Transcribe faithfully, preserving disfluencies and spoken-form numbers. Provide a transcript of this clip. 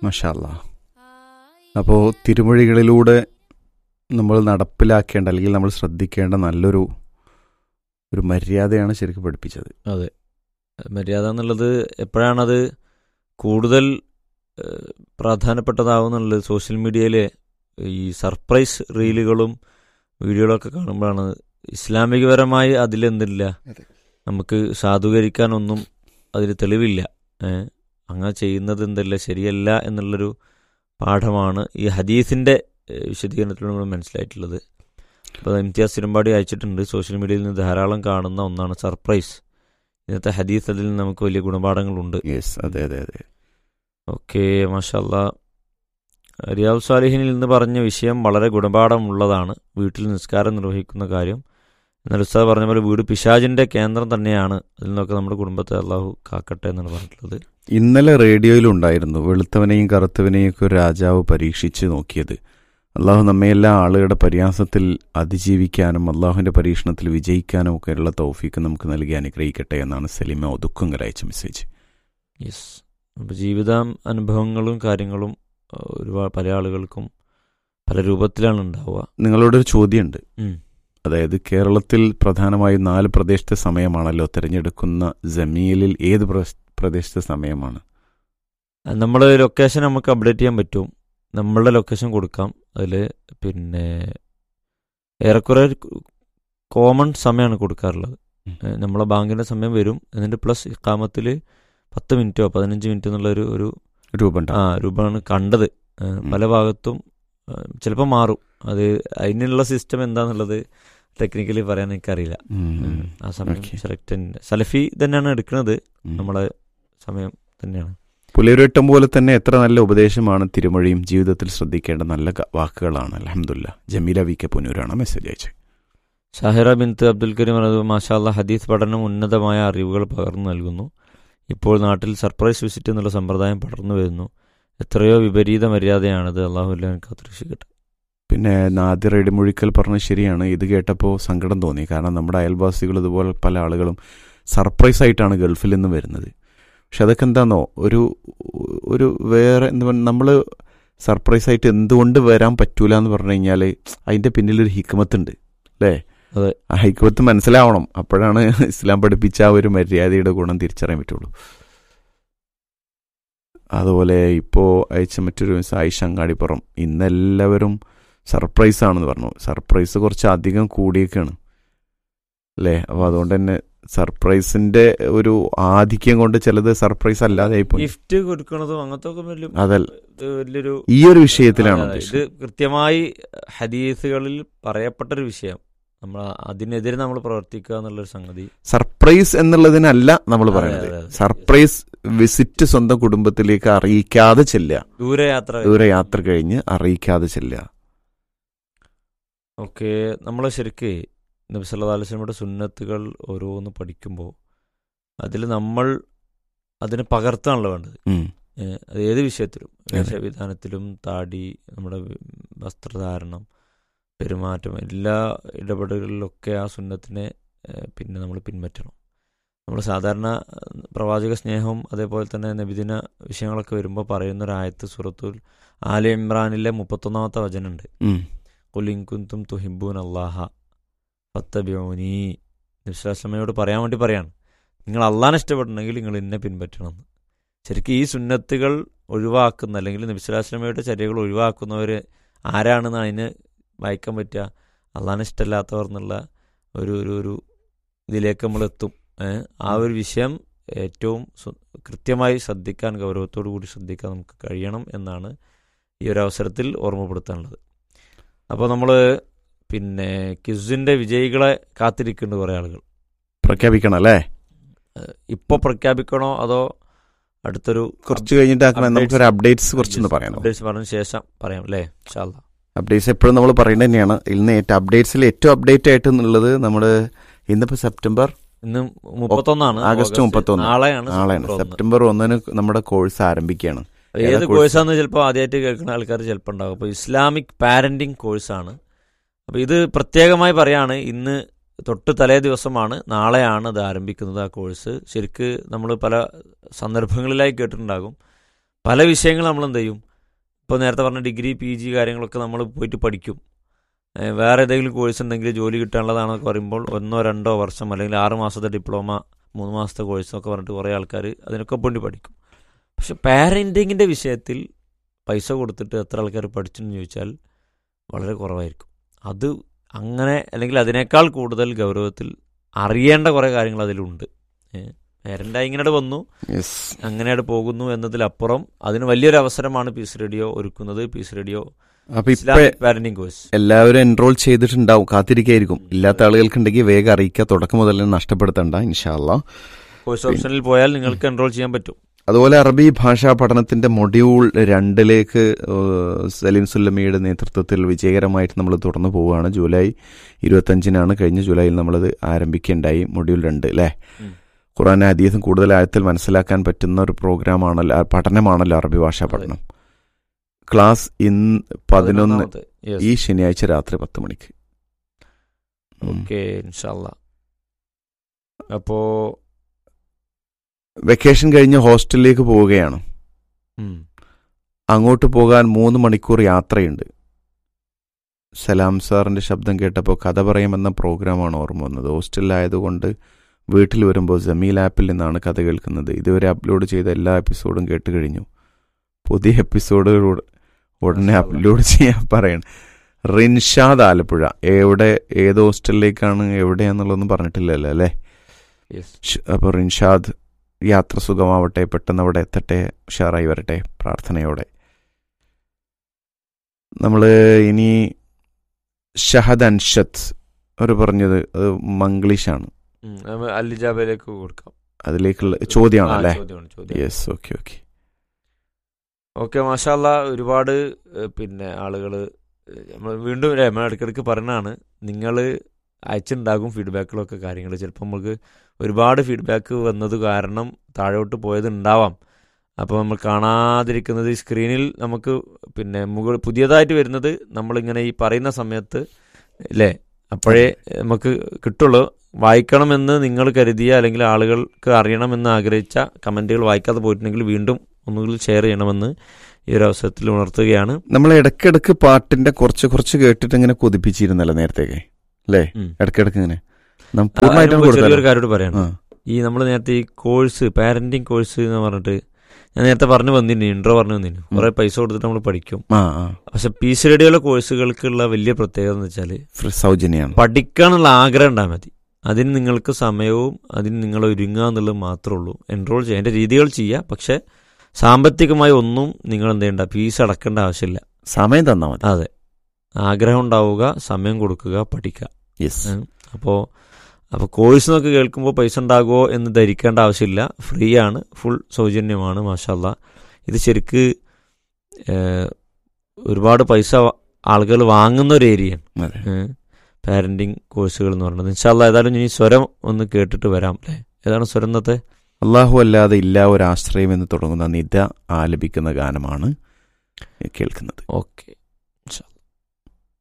മാഷാ അല്ലാ. അപ്പോൾ തിരുമൊഴികളിലൂടെ നമ്മൾ നടപ്പിലാക്കേണ്ട അല്ലെങ്കിൽ നമ്മൾ ശ്രദ്ധിക്കേണ്ട നല്ലൊരു ഒരു മര്യാദയാണ് ശരിക്കും പഠിപ്പിച്ചത്. അതെ, മര്യാദ എന്നുള്ളത് എപ്പോഴാണത് കൂടുതൽ പ്രാധാന്യപ്പെട്ടതാവുന്നുള്ളത് സോഷ്യൽ മീഡിയയിലെ ഈ സർപ്രൈസ് റീലുകളും വീഡിയോകളൊക്കെ കാണുമ്പോഴാണ്. ഇസ്ലാമികപരമായി അതിലെന്തില്ല, നമുക്ക് സാധൂകരിക്കാനൊന്നും അതിൽ തെളിവില്ല. അങ്ങനെ ചെയ്യുന്നത് എന്തല്ല ശരിയല്ല എന്നുള്ളൊരു പാഠമാണ് ഈ ഹദീസിൻ്റെ വിശദീകരണത്തിൽ നമ്മൾ മനസ്സിലായിട്ടുള്ളത്. അപ്പോൾ ഇംതിയാസ് തിരുമ്പാടി അയച്ചിട്ടുണ്ട്. സോഷ്യൽ മീഡിയയിൽ നിന്ന് ധാരാളം കാണുന്ന ഒന്നാണ് സർപ്രൈസ്. ഇന്നത്തെ ഹദീസ് അതിൽ നമുക്ക് വലിയ ഗുണപാഠങ്ങളുണ്ട്. യെസ്, അതെ അതെ അതെ. ഓക്കെ, മാഷാ അല്ലാ. റിയാദ് സാലിഹിനിൽ നിന്ന് പറഞ്ഞ വിഷയം വളരെ ഗുണപാഠമുള്ളതാണ്. വീട്ടിൽ നിസ്കാരം നിർവഹിക്കുന്ന കാര്യം. എന്നാൽ ഉസ്താദ് പറഞ്ഞ പോലെ വീട് പിശാചിൻ്റെ കേന്ദ്രം തന്നെയാണ്. അതിൽ നിന്നൊക്കെ നമ്മുടെ കുടുംബത്തെ അള്ളാഹു കാക്കട്ടെ എന്നാണ് പറഞ്ഞിട്ടുള്ളത്. ഇന്നലെ റേഡിയോയിലുണ്ടായിരുന്നു വെളുത്തവനെയും കറുത്തവനെയും ഒക്കെ ഒരു രാജാവ് പരീക്ഷിച്ച് നോക്കിയത്. അള്ളാഹു നമ്മയെല്ലാം ആളുകളുടെ പരിഹാസത്തിൽ അതിജീവിക്കാനും അള്ളാഹുവിൻ്റെ പരീക്ഷണത്തിൽ വിജയിക്കാനും ഒക്കെയുള്ള തൗഫീക്ക് നമുക്ക് നൽകി അനുഗ്രഹിക്കട്ടെ എന്നാണ് സലിമ ഒതുക്കുങ്ങർ അയച്ച മെസ്സേജ്. യെസ്, അപ്പോൾ ജീവിത അനുഭവങ്ങളും കാര്യങ്ങളും ഒരുപാട് പല ആളുകൾക്കും പല രൂപത്തിലാണ് ഉണ്ടാവുക. നിങ്ങളോടൊരു ചോദ്യമുണ്ട്. അതായത് കേരളത്തിൽ പ്രധാനമായും നാല് പ്രദേശത്തെ സമയമാണല്ലോ തിരഞ്ഞെടുക്കുന്ന. ജമീലിൽ ഏത് പ്രദേശത്തെ സമയമാണ്? നമ്മുടെ ലൊക്കേഷൻ നമുക്ക് അപ്ഡേറ്റ് ചെയ്യാൻ പറ്റും. നമ്മളുടെ ലൊക്കേഷൻ കൊടുക്കാം. അതിൽ പിന്നെ ഏറെക്കുറെ കോമൺ സമയമാണ് കൊടുക്കാറുള്ളത്. നമ്മളെ ബാങ്കിൻ്റെ സമയം വരും. എന്നിട്ട് പ്ലസ് ഇഖാമത്തിൽ പത്ത് മിനിറ്റോ പതിനഞ്ച് മിനിറ്റ് എന്നുള്ളൊരു ഒരു രൂപ ആ രൂപമാണ് കണ്ടത്. പല ഭാഗത്തും ചിലപ്പോൾ മാറും. അത് അതിനുള്ള സിസ്റ്റം എന്താണെന്നുള്ളത് ടെക്നിക്കലി പറയാൻ എനിക്കറിയില്ല. ആ സമയം സെലക്ട് സലഫി തന്നെയാണ് എടുക്കുന്നത്. നമ്മളെ സമയം തന്നെയാണ്. പുലരുവട്ടം പോലെ തന്നെ എത്ര നല്ല ഉപദേശമാണ് തിരുമൊഴിയും. ജീവിതത്തിൽ ശ്രദ്ധിക്കേണ്ട നല്ല വാക്കുകളാണ്. അൽഹംദുലില്ലാ. ജമീല വി കെ പുനൂരാണ് മെസ്സേജ് അയച്ചത്. ഷാഹിറ ബിൻത്ത് അബ്ദുൽ കരീം പറഞ്ഞത് മാഷാ അല്ലാ, ഹദീസ് പഠനം ഉന്നതമായ അറിവുകൾ പകർന്നു നൽകുന്നു. ഇപ്പോൾ നാട്ടിൽ സർപ്രൈസ് വിസിറ്റ് എന്നുള്ള സമ്പ്രദായം പടർന്നു വരുന്നു. എത്രയോ വിപരീത മര്യാദയാണിത്. അള്ളാഹു എല്ലാം കാത്തുരക്ഷിക്കട്ടെ. പിന്നെ നാദിർ ഇടിമൊഴിക്കൽ പറഞ്ഞത് ശരിയാണ്. ഇത് കേട്ടപ്പോൾ സങ്കടം തോന്നി. കാരണം നമ്മുടെ അയൽവാസികൾ ഇതുപോലെ പല ആളുകളും സർപ്രൈസ് ആയിട്ടാണ് ഗൾഫിൽ നിന്ന് വരുന്നത്. പക്ഷെ അതൊക്കെ എന്താണെന്നോ ഒരു ഒരു വേറെ എന്താ നമ്മൾ സർപ്രൈസ് ആയിട്ട് എന്തുകൊണ്ട് വരാൻ പറ്റൂല എന്ന് പറഞ്ഞു കഴിഞ്ഞാൽ അതിൻ്റെ പിന്നിലൊരു ഹിക്മത്തുണ്ട് അല്ലേ? ആ ഹിക്മത്ത് മനസ്സിലാവണം. അപ്പോഴാണ് ഇസ്ലാം പഠിപ്പിച്ച ആ ഒരു മര്യാദയുടെ ഗുണം തിരിച്ചറിയാൻ പറ്റുള്ളൂ. അതുപോലെ ഇപ്പോൾ അയച്ച മറ്റൊരു ആയിഷ അങ്ങാടിപ്പുറം ഇന്നെല്ലാവരും സർപ്രൈസ് ആണെന്ന് പറഞ്ഞു. സർപ്രൈസ് കുറച്ച് അധികം കൂടിയൊക്കെയാണ് അല്ലേ? അപ്പോൾ അതുകൊണ്ട് തന്നെ സർപ്രൈസിന്റെ ഒരു ആധിക്യം കൊണ്ട് ചിലത് സർപ്രൈസ് അല്ലാതെ ഗിഫ്റ്റ് കൊടുക്കുന്നതും അങ്ങനത്തെ അതല്ല ഈ ഒരു വിഷയത്തിലാണ് ഇത് കൃത്യമായി ഹദീസുകളിൽ പറയപ്പെട്ടൊരു വിഷയം. നമ്മൾ അതിനെതിരെ നമ്മൾ പ്രവർത്തിക്കുക എന്നുള്ളൊരു സംഗതി. സർപ്രൈസ് എന്നുള്ളതിനല്ല നമ്മൾ പറയുന്നത്. സർപ്രൈസ് വിസിറ്റ് സ്വന്തം കുടുംബത്തിലേക്ക് അറിയിക്കാതെ ചെല്ലുക. ദൂരയാത്ര ദൂരയാത്ര കഴിഞ്ഞ് അറിയിക്കാതെ ചെല്ലുക. ഓക്കെ, നമ്മൾ ശരിക്ക് നബി സല്ലല്ലാഹു അലൈഹി വസല്ലമയുടെ സുന്നത്തുകൾ ഓരോന്ന് പഠിക്കുമ്പോൾ അതിൽ നമ്മൾ അതിനെ പകർത്താണല്ലോ വേണ്ടത്. അത് ഏത് വിഷയത്തിലും, വേഷവിധാനത്തിലും, താടി, നമ്മുടെ വസ്ത്രധാരണം, പെരുമാറ്റം, എല്ലാ ഇടപെടലുകളിലൊക്കെ ആ സുന്നത്തിനെ പിന്നെ നമ്മൾ പിൻപറ്റണം. നമ്മൾ സാധാരണ പ്രവാചക സ്നേഹവും അതേപോലെ തന്നെ നബിദിന വിഷയങ്ങളൊക്കെ വരുമ്പോൾ പറയുന്നൊരായത്ത് സൂറത്തുൽ ആല ഇമ്രാനിലെ മുപ്പത്തൊന്നാമത്തെ വചനമുണ്ട്. ഖുൽ ഇൻ കുൻതും തുഹിബ്ബൂന അല്ലാഹ ഫത്തബിഊനി. നബി സല്ലല്ലാഹു അലൈഹി വസല്ലമയോട് പറയാൻ വേണ്ടി പറയാണ്, നിങ്ങൾ അള്ളാഹിനെ ഇഷ്ടപ്പെടണമെങ്കിൽ നിങ്ങൾ എന്നെ പിൻപറ്റണം. ശരിക്കും ഈ സുന്നത്തുകൾ ഒഴിവാക്കുന്ന അല്ലെങ്കിൽ നബി സല്ലല്ലാഹു അലൈഹി വസല്ലമയുടെ ചര്യകൾ ഒഴിവാക്കുന്നവർ ആരാണെന്ന് അതിന് വായിക്കാൻ പറ്റുക? അള്ളാഹിനെ ഇഷ്ടമല്ലാത്തവർ എന്നുള്ള ഒരു ഒരു ഒരു ഇതിലേക്ക് നമ്മളെത്തും. ആ ഒരു വിഷയം ഏറ്റവും കൃത്യമായി ശ്രദ്ധിക്കാൻ, ഗൗരവത്തോടു കൂടി ശ്രദ്ധിക്കാൻ നമുക്ക് കഴിയണം എന്നാണ് ഈ ഒരു അവസരത്തിൽ ഓർമ്മപ്പെടുത്താനുള്ളത്. അപ്പോൾ നമ്മൾ പിന്നെ ക്വിസിൻ്റെ വിജയികളെ കാത്തിരിക്കുന്നുണ്ട് കുറേ ആളുകൾ. പ്രഖ്യാപിക്കണം അല്ലേ? ഇപ്പോൾ പ്രഖ്യാപിക്കണോ അതോ അടുത്തൊരു കുറച്ച് കഴിഞ്ഞിട്ട് നമുക്കൊരു അപ്ഡേറ്റ്സ് കുറച്ചൊന്ന് പറയാം. അപ്ഡേറ്റ്സ് പറഞ്ഞ ശേഷം പറയാം അല്ലേ? ഇൻഷാ അല്ലാഹ്. അപ്ഡേറ്റ്സ് എപ്പോഴും നമ്മൾ പറയുന്നത് തന്നെയാണ്. ഇന്ന് ഏറ്റവും അപ്ഡേറ്റ്സിൽ ഏറ്റവും അപ്ഡേറ്റ് ആയിട്ടുള്ളത് നമ്മൾ ഇന്നിപ്പോൾ സെപ്റ്റംബർ ഇന്ന് മുപ്പത്തൊന്നാണ്, ആഗസ്റ്റ് മുപ്പത്തൊന്ന്, നാളെയാണ് നാളെയാണ് സെപ്റ്റംബർ ഒന്നിന് നമ്മുടെ കോഴ്സ് ആരംഭിക്കുകയാണ്. ഏത് കോഴ്സാന്ന് ചിലപ്പോൾ ആദ്യമായിട്ട് കേൾക്കുന്ന ആൾക്കാർ ചിലപ്പോൾ ഉണ്ടാകും. അപ്പോൾ ഇസ്ലാമിക് പാരന്റിങ് കോഴ്സാണ്. അപ്പോൾ ഇത് പ്രത്യേകമായി പറയാണ്, ഇന്ന് തൊട്ട് തലേ ദിവസമാണ്, നാളെയാണ് അത് ആരംഭിക്കുന്നത്. ആ കോഴ്സ് ശരിക്ക് നമ്മൾ പല സന്ദർഭങ്ങളിലായി കേട്ടിട്ടുണ്ടാകും. പല വിഷയങ്ങൾ നമ്മൾ എന്ത് ചെയ്യും, ഇപ്പോൾ നേരത്തെ പറഞ്ഞ ഡിഗ്രി പി ജി കാര്യങ്ങളൊക്കെ നമ്മൾ പോയിട്ട് പഠിക്കും. വേറെ ഏതെങ്കിലും കോഴ്സ് ഉണ്ടെങ്കിൽ ജോലി കിട്ടാനുള്ളതാണെന്നൊക്കെ പറയുമ്പോൾ ഒന്നോ രണ്ടോ വർഷം അല്ലെങ്കിൽ ആറ് മാസത്തെ ഡിപ്ലോമ, മൂന്ന് മാസത്തെ കോഴ്സൊക്കെ പറഞ്ഞിട്ട് കുറേ ആൾക്കാർ അതിനൊക്കെ വേണ്ടി പഠിക്കും. പക്ഷെ പാരൻറ്റിങ്ങിൻ്റെ വിഷയത്തിൽ പൈസ കൊടുത്തിട്ട് എത്ര ആൾക്കാർ പഠിച്ചെന്ന് ചോദിച്ചാൽ വളരെ കുറവായിരിക്കും. അത് അങ്ങനെ അല്ലെങ്കിൽ അതിനേക്കാൾ കൂടുതൽ ഗൗരവത്തിൽ അറിയേണ്ട കുറേ കാര്യങ്ങൾ അതിലുണ്ട്. പാരൻ്റായി ഇങ്ങനെ വന്നു, അങ്ങനെയായിട്ട് പോകുന്നു എന്നതിലപ്പുറം അതിന് വലിയൊരു അവസരമാണ് പീസ് റേഡിയോ ഒരുക്കുന്നത്. പീസ് റേഡിയോ പാരന്റിംഗ് കോഴ്സ് എല്ലാവരും എൻറോൾ ചെയ്തിട്ടുണ്ടാവും, കാത്തിരിക്കായിരിക്കും. ഇല്ലാത്ത ആളുകൾക്കുണ്ടെങ്കിൽ വേഗം അറിയിക്കുക, തുടക്കം മുതൽ നഷ്ടപ്പെടുത്തണ്ട. ഇൻഷാ അല്ലാഹ് കോഴ്സ് ഓപ്ഷനിൽ പോയാൽ നിങ്ങൾക്ക് എൻറോൾ ചെയ്യാൻ പറ്റും. അതുപോലെ അറബി ഭാഷാ പഠനത്തിന്റെ മൊഡ്യൂൾ രണ്ടിലേക്ക് സലീം സുല്ലമിയുടെ നേതൃത്വത്തിൽ വിജയകരമായിട്ട് നമ്മൾ തുറന്നു പോവുകയാണ്. ജൂലൈ ഇരുപത്തഞ്ചിനാണ്, കഴിഞ്ഞ ജൂലൈയിൽ നമ്മളത് ആരംഭിക്കുകയുണ്ടായി മൊഡ്യൂൾ രണ്ട് അല്ലേ. ഖുർആൻ ഹദീസും കൂടുതൽ ആഴത്തിൽ മനസ്സിലാക്കാൻ പറ്റുന്ന ഒരു പ്രോഗ്രാമാണല്ലോ, പഠനമാണല്ലോ അറബി ഭാഷാ പഠനം. ക്ലാസ് ഇന്ന് പതിനൊന്ന് ഈ ശനിയാഴ്ച രാത്രി പത്ത് മണിക്ക്. ഓക്കെ ഇൻഷാ അല്ലാഹ്. അപ്പോ വെക്കേഷൻ കഴിഞ്ഞ് ഹോസ്റ്റലിലേക്ക് പോവുകയാണ്. അങ്ങോട്ട് പോകാൻ മൂന്ന് മണിക്കൂർ യാത്രയുണ്ട്. സലാം സാറിന്റെ ശബ്ദം കേട്ടപ്പോൾ കഥ പറയുമെന്ന പ്രോഗ്രാമാണ് ഓർമ്മ വന്നത്. ഹോസ്റ്റലിലായതുകൊണ്ട് വീട്ടിൽ വരുമ്പോൾ ജമീൽ ആപ്പിൽ നിന്നാണ് കഥ കേൾക്കുന്നത്. ഇതുവരെ അപ്ലോഡ് ചെയ്ത എല്ലാ എപ്പിസോഡും കേട്ട് കഴിഞ്ഞു. പുതിയ എപ്പിസോഡുകൾ ഉടനെ അപ്ലോഡ് ചെയ്യാൻ പറയണം. റിൻഷാദ് ആലപ്പുഴ. എവിടെ, ഏത് ഹോസ്റ്റലിലേക്കാണ്, എവിടെയാന്നുള്ളതൊന്നും പറഞ്ഞിട്ടില്ലല്ലോ അല്ലേ. അപ്പോൾ റിൻഷാദ് യാത്ര സുഖമാവട്ടെ, പെട്ടെന്ന് അവിടെ എത്തട്ടെ, ഉഷാറായി വരട്ടെ പ്രാർത്ഥനയോടെ. നമ്മൾ ഇനി ഷഹദ് അൻഷത്ത് ഒരു പറഞ്ഞത് അത് മംഗ്ലീഷാണ്, അലിജാബയിലേക്ക് കൊടുക്കാം. അതിലേക്കുള്ള ചോദ്യമാണല്ലേ. യെസ്, ഓക്കെ ഓക്കെ ഓക്കെ മാഷാ അല്ലാഹ്. ഒരുപാട് പിന്നെ ആളുകൾ നമ്മൾ വീണ്ടും നമ്മൾ ഇടയ്ക്കിടയ്ക്ക് പറഞ്ഞാണ്, നിങ്ങൾ അയച്ചിട്ടുണ്ടാകും ഫീഡ്ബാക്കുകളൊക്കെ കാര്യങ്ങൾ. ചിലപ്പോൾ നമുക്ക് ഒരുപാട് ഫീഡ്ബാക്ക് വന്നത് കാരണം താഴോട്ട് പോയത് ഉണ്ടാവാം. അപ്പോൾ നമ്മൾ കാണാതിരിക്കുന്നത് ഈ സ്ക്രീനിൽ നമുക്ക് പിന്നെ മുകൾ പുതിയതായിട്ട് വരുന്നത് നമ്മളിങ്ങനെ ഈ പറയുന്ന സമയത്ത് അല്ലേ അപ്പോഴേ നമുക്ക് കിട്ടുള്ളൂ. വായിക്കണമെന്ന് നിങ്ങൾ കരുതിയ അല്ലെങ്കിൽ ആളുകൾക്ക് അറിയണമെന്ന് ആഗ്രഹിച്ച കമൻറ്റുകൾ വായിക്കാതെ പോയിട്ടുണ്ടെങ്കിൽ വീണ്ടും ഒന്നുകിൽ ഷെയർ ചെയ്യണമെന്ന് ഈ ഒരു അവസരത്തിൽ ഉണർത്തുകയാണ്. നമ്മൾ ഇടയ്ക്കിടയ്ക്ക് പാട്ടിന്റെ കുറച്ച് കുറച്ച് കേട്ടിട്ട് ഇങ്ങനെ കൊതിപ്പിച്ചിരുന്നല്ലോ നേരത്തേക്ക് അല്ലേ. ഇടയ്ക്കിടയ്ക്ക് ഇങ്ങനെ ചെറിയൊരു കാര്യോട് പറയാണ്. ഈ നമ്മൾ നേരത്തെ ഈ കോഴ്സ് പാരന്റിങ് കോഴ്സ് എന്ന് പറഞ്ഞിട്ട് ഞാൻ നേരത്തെ പറഞ്ഞു വന്നിരുന്നു, ഇൻട്രോ പറഞ്ഞു വന്നിരുന്നു. കുറെ പൈസ കൊടുത്തിട്ട് നമ്മൾ പഠിക്കും. പക്ഷെ പീസ് റേഡിയോയിലെ കോഴ്സുകൾക്കുള്ള വലിയ പ്രത്യേകത എന്ന് വെച്ചാൽ സൗജന്യമാണ്. പഠിക്കാനുള്ള ആഗ്രഹം ഉണ്ടാൽ മതി. അതിന് നിങ്ങൾക്ക് സമയവും അതിന് നിങ്ങൾ ഒരുങ്ങുക എന്നുള്ളത് മാത്രമേ ഉള്ളൂ. എൻറോൾ ചെയ്യാൻ അതിൻ്റെ രീതികൾ ചെയ്യുക. പക്ഷെ സാമ്പത്തികമായി ഒന്നും നിങ്ങൾ എന്ത് ചെയ്യണ്ട, ഫീസ് അടക്കേണ്ട ആവശ്യമില്ല. സമയം തന്നാൽ മതി. അതെ, ആഗ്രഹം ഉണ്ടാവുക, സമയം കൊടുക്കുക, പഠിക്കുക. അപ്പോൾ അപ്പോൾ കോഴ്സ് എന്നൊക്കെ കേൾക്കുമ്പോൾ പൈസ ഉണ്ടാകുമോ എന്ന് ധരിക്കേണ്ട ആവശ്യമില്ല. ഫ്രീ ആണ്, ഫുൾ സൗജന്യമാണ്. മാഷാ അല്ലാഹ്. ഇത് ശരിക്ക് ഒരുപാട് പൈസ ആളുകൾ വാങ്ങുന്ന ഒരു ഏരിയയാണ് പാരന്റിങ് കോഴ്സുകൾ എന്ന് പറയുന്നത്. ഇൻഷാ അല്ലാഹ് ഏതായാലും ഇനി സ്വരം ഒന്ന് കേട്ടിട്ട് വരാം അല്ലേ. ഏതാണ് സ്വരം ഇന്നത്തെ? അള്ളാഹു അല്ലാതെ ഇല്ല ഒരാശ്രയം എന്ന് തുടങ്ങുന്ന നിദ ആലപിക്കുന്ന ഗാനമാണ് കേൾക്കുന്നത്. ഓക്കെ.